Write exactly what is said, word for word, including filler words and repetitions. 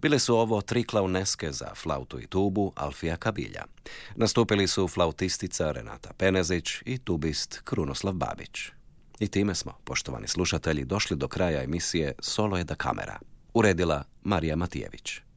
Bile su ovo tri klauneske za flautu i tubu Alfija Kabilja. Nastupili su flautistica Renata Penezić i tubist Krunoslav Babić. I time smo, poštovani slušatelji, došli do kraja emisije Solo je da kamera. Uredila Marija Matijević.